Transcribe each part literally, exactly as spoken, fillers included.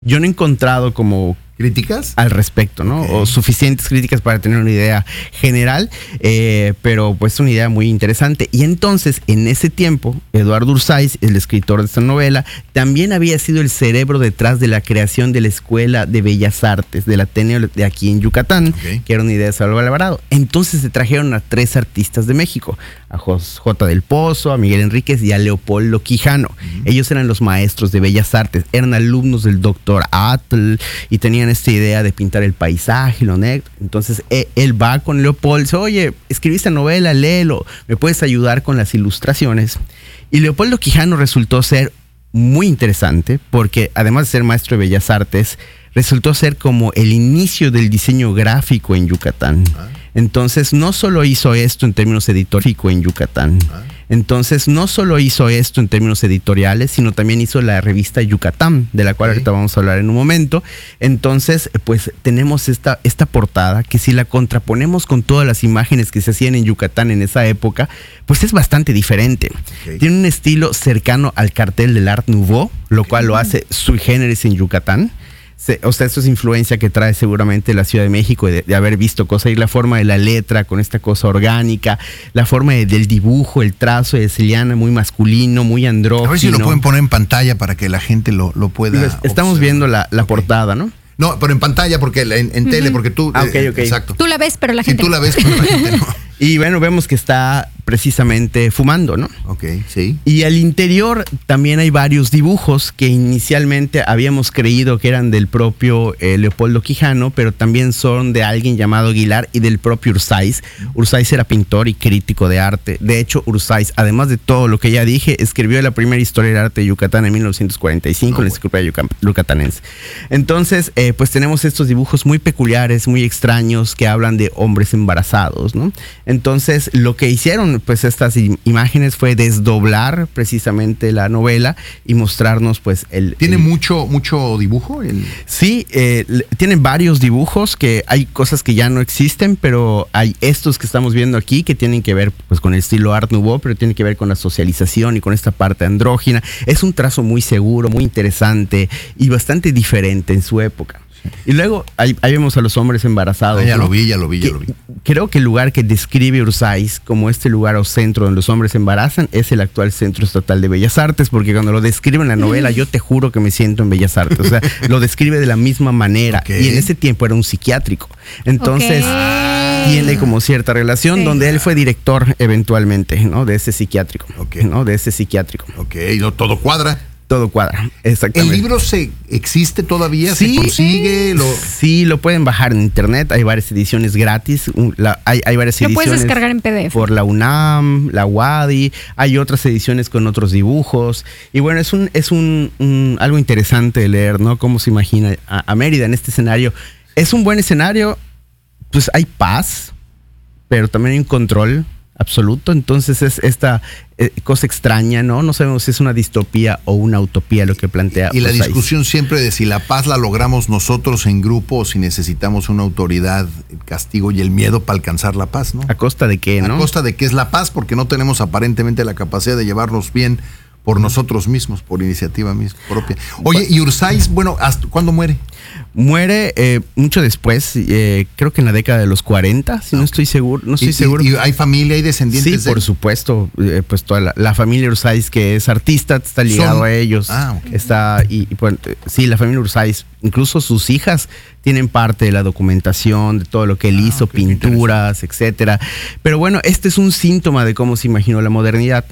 Yo no he encontrado como críticas al respecto, ¿no? Okay. O suficientes críticas para tener una idea general, eh, pero pues una idea muy interesante. Y entonces, en ese tiempo, Eduardo Urzáiz, el escritor de esta novela, también había sido el cerebro detrás de la creación de la Escuela de Bellas Artes del Ateneo de aquí en Yucatán, okay. que era una idea de Salvador Alvarado. Entonces se trajeron a tres artistas de México, a J. del Pozo, a Miguel Enríquez y a Leopoldo Quijano. Uh-huh. Ellos eran los maestros de Bellas Artes, eran alumnos del doctor Atl y tenían esta idea de pintar el paisaje, lo negro. Entonces él, él va con Leopoldo y dice, oye, escribí esta novela, léelo, ¿me puedes ayudar con las ilustraciones? Y Leopoldo Quijano resultó ser muy interesante porque además de ser maestro de Bellas Artes, resultó ser como el inicio del diseño gráfico en Yucatán. Ah. Entonces no solo hizo esto en términos editoriales en Yucatán, ah. entonces no solo hizo esto en términos editoriales, sino también hizo la revista Yucatán, de la cual sí. ahorita vamos a hablar en un momento. Entonces, pues tenemos esta, esta portada que si la contraponemos con todas las imágenes que se hacían en Yucatán en esa época, pues es bastante diferente. Okay. Tiene un estilo cercano al cartel del Art Nouveau, lo okay. cual lo hace sui generis en Yucatán. O sea, esto es influencia que trae seguramente la Ciudad de México de, de haber visto cosas, y la forma de la letra con esta cosa orgánica, la forma de, del dibujo, el trazo de Celiana muy masculino, muy andrógino. A ver si lo pueden poner en pantalla para que la gente lo, lo pueda Estamos observar. Viendo la, la okay. portada, ¿no? No, pero en pantalla, porque en, en uh-huh. tele, porque tú... Ah, okay, okay. Exacto. Tú la ves, pero la gente sí, tú la ves, pero la gente no. Y bueno, vemos que está precisamente fumando, ¿no? Ok, sí. Y al interior también hay varios dibujos que inicialmente habíamos creído que eran del propio eh, Leopoldo Quijano, pero también son de alguien llamado Aguilar y del propio Urzáiz. Urzáiz era pintor y crítico de arte. De hecho, Urzáiz, además de todo lo que ya dije, escribió la primera historia de arte de Yucatán en mil novecientos cuarenta y cinco, oh, en la Enciclopedia Yucatanense. Entonces, eh, pues tenemos estos dibujos muy peculiares, muy extraños, que hablan de hombres embarazados, ¿no? Entonces, lo que hicieron, pues, estas im- imágenes fue desdoblar precisamente la novela y mostrarnos, pues, el... ¿Tiene el, mucho mucho dibujo? El... Sí, eh, tienen varios dibujos, que hay cosas que ya no existen, pero hay estos que estamos viendo aquí que tienen que ver, pues, con el estilo Art Nouveau, pero tienen que ver con la socialización y con esta parte andrógina. Es un trazo muy seguro, muy interesante y bastante diferente en su época. Y luego ahí, ahí vemos a los hombres embarazados. Ah, ya ¿no? lo vi, ya lo vi, ya que, lo vi. Creo que el lugar que describe Urzáiz como este lugar o centro donde los hombres se embarazan es el actual Centro Estatal de Bellas Artes, porque cuando lo describe en la novela, yo te juro que me siento en Bellas Artes. O sea, lo describe de la misma manera. Okay. Y en ese tiempo era un psiquiátrico. Entonces, okay. tiene como cierta relación, sí. donde él fue director eventualmente, ¿no? De ese psiquiátrico. Okay. ¿no? De ese psiquiátrico. Ok, no, todo cuadra. Todo cuadra, exactamente. ¿El libro se existe todavía? Sí, ¿Se consigue? Lo... Sí, lo pueden bajar en internet. Hay varias ediciones gratis. La, hay, hay varias lo ediciones. Lo puedes descargar en P D F. Por la UNAM, la UADY. Hay otras ediciones con otros dibujos. Y bueno, es un es un, un algo interesante de leer, ¿no? Cómo se imagina a, a Mérida en este escenario. Es un buen escenario. Pues hay paz, pero también hay un control absoluto. Entonces es esta eh, cosa extraña, ¿no? No sabemos si es una distopía o una utopía lo que plantea. Y, y la Urzáiz. discusión siempre de si la paz la logramos nosotros en grupo o si necesitamos una autoridad, el castigo y el miedo para alcanzar la paz, ¿no? ¿A costa de qué, no? A costa de qué es la paz, porque no tenemos aparentemente la capacidad de llevarnos bien por nosotros mismos, por iniciativa misma, propia. Oye, y Urzáiz, bueno, ¿hasta cuándo muere? Muere eh, mucho después, eh, creo que en la década de los cuarenta, si okay. no estoy seguro. No estoy ¿Y, seguro. ¿Y hay familia, hay descendientes? Sí, por de... supuesto. Eh, pues toda la, la familia Urzáiz, que es artista, está ligado Son... a ellos. Ah, okay. Está, y, y pues, sí, la familia Urzáiz, incluso sus hijas tienen parte de la documentación, de todo lo que él ah, hizo, okay, pinturas, etcétera. Pero bueno, este es un síntoma de cómo se imaginó la modernidad.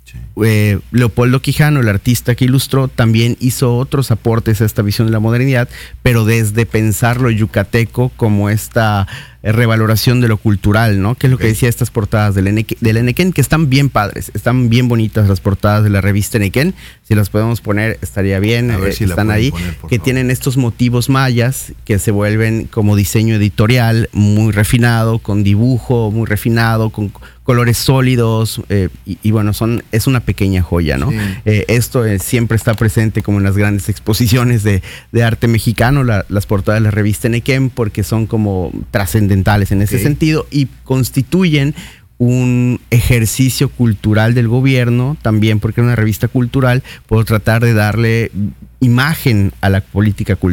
Eh, Leopoldo Quijano, el artista que ilustró, también hizo otros aportes a esta visión de la modernidad, pero desde pensar lo yucateco como esta eh, revaloración de lo cultural, ¿no? Que es lo okay. que decía estas portadas del, Enequén, del Enequén, que están bien padres, están bien bonitas las portadas de la revista Enequén. Si las podemos poner, estaría bien. A ver eh, si están ahí, poner, que favor. Tienen estos motivos mayas que se vuelven como diseño editorial muy refinado, con dibujo muy refinado, con colores sólidos, eh, y, y bueno, son es una pequeña joya, ¿no? Sí. Eh, esto eh, siempre está presente como en las grandes exposiciones de, de arte mexicano, la, las portadas de la revista Enequén, porque son como trascendentales en ese okay. sentido y constituyen un ejercicio cultural del gobierno, también porque era una revista cultural, por tratar de darle imagen a la política cultural.